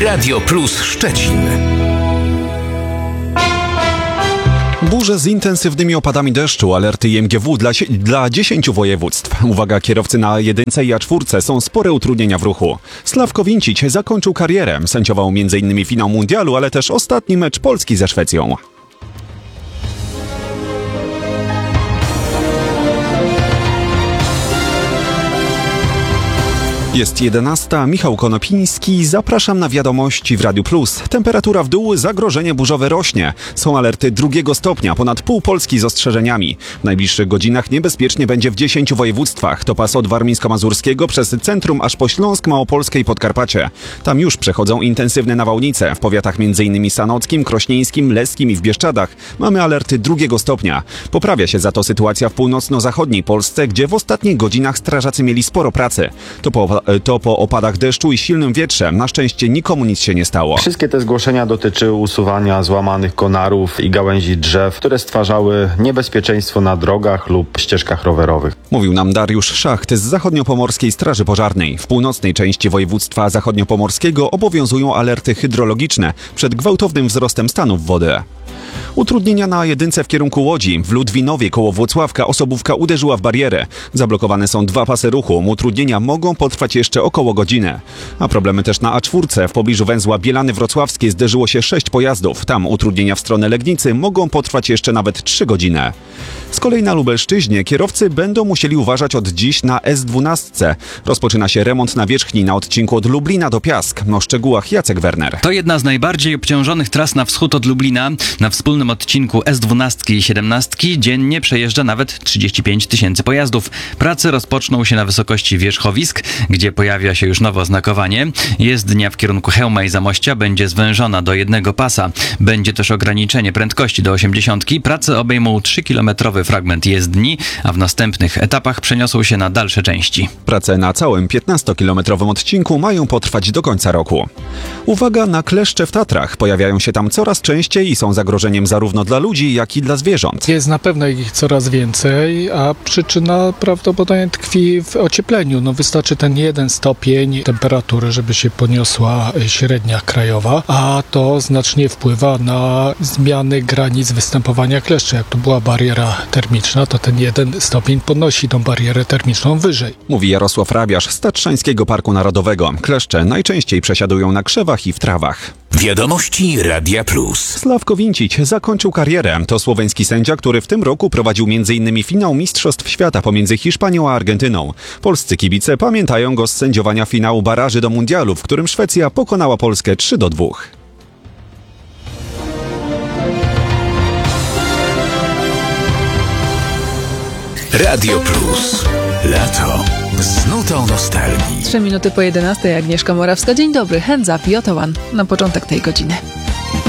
Radio Plus Szczecin. Burze z intensywnymi opadami deszczu, alerty IMGW dla 10 województw. Uwaga, kierowcy na jedynce i A4 są spore utrudnienia w ruchu. Sławko Wincić zakończył karierę. Sędziował m.in. finał mundialu, ale też ostatni mecz Polski ze Szwecją. Jest 11. Michał Konopiński. Zapraszam na wiadomości w Radiu Plus. Temperatura w dół, zagrożenie burzowe rośnie. Są alerty 2 stopnia, ponad pół Polski z ostrzeżeniami. W najbliższych godzinach niebezpiecznie będzie w 10 województwach. To pas od warmińsko-mazurskiego przez centrum aż po Śląsk, Małopolskę i Podkarpacie. Tam już przechodzą intensywne nawałnice. W powiatach m.in. sanockim, krośnieńskim, leskim i w Bieszczadach mamy alerty 2 stopnia. Poprawia się za to sytuacja w północno-zachodniej Polsce, gdzie w ostatnich godzinach strażacy mieli sporo pracy. To po opadach deszczu i silnym wietrze. Na szczęście nikomu nic się nie stało. Wszystkie te zgłoszenia dotyczyły usuwania złamanych konarów i gałęzi drzew, które stwarzały niebezpieczeństwo na drogach lub ścieżkach rowerowych. Mówił nam Dariusz Szacht z Zachodniopomorskiej Straży Pożarnej. W północnej części województwa zachodniopomorskiego obowiązują alerty hydrologiczne przed gwałtownym wzrostem stanów wody. Utrudnienia na jedynce w kierunku Łodzi. W Ludwinowie koło Włocławka osobówka uderzyła w barierę. Zablokowane są 2 pasy ruchu. Utrudnienia mogą potrwać jeszcze około godziny. A problemy też na A4. W pobliżu węzła Bielany Wrocławskie zderzyło się 6 pojazdów. Tam utrudnienia w stronę Legnicy mogą potrwać jeszcze nawet 3 godziny. Z kolei na Lubelszczyźnie kierowcy będą musieli uważać od dziś na S12. Rozpoczyna się remont nawierzchni na odcinku od Lublina do Piask. O szczegółach Jacek Werner. To jedna z najbardziej obciążonych tras na wschód od Lublina. Na wspólnym odcinku S12 i 17 dziennie przejeżdża nawet 35 000 pojazdów. Prace rozpoczną się na wysokości wierzchowisk, gdzie pojawia się już nowe oznakowanie. Jezdnia w kierunku Chełma i Zamościa będzie zwężona do 1 pasa. Będzie też ograniczenie prędkości do 80. Prace obejmą 3-kilometrowy fragment jezdni, a w następnych etapach przeniosą się na dalsze części. Prace na całym 15-kilometrowym odcinku mają potrwać do końca roku. Uwaga na kleszcze w Tatrach. Pojawiają się tam coraz częściej i są zagrożeniem zarówno dla ludzi, jak i dla zwierząt. Jest na pewno ich coraz więcej, a przyczyna prawdopodobnie tkwi w ociepleniu. Wystarczy ten 1 stopień temperatury, żeby się poniosła średnia krajowa, a to znacznie wpływa na zmiany granic występowania kleszczy. Jak to była bariera termiczna, to ten 1 stopień podnosi tą barierę termiczną wyżej. Mówi Jarosław Rabiasz z Tatrzańskiego Parku Narodowego. Kleszcze najczęściej przesiadują na krzewach i w trawach. Wiadomości Radia Plus. Sławko Wincić zakończył karierę. To słoweński sędzia, który w tym roku prowadził m.in. finał Mistrzostw Świata pomiędzy Hiszpanią a Argentyną. Polscy kibice pamiętają go z sędziowania finału baraży do mundialu, w którym Szwecja pokonała Polskę 3-2. Radio Plus. Lato. Z nutą nostalgii. 3 minuty po 11. Agnieszka Morawska. Dzień dobry. Hands up, Jotowan. Na początek tej godziny.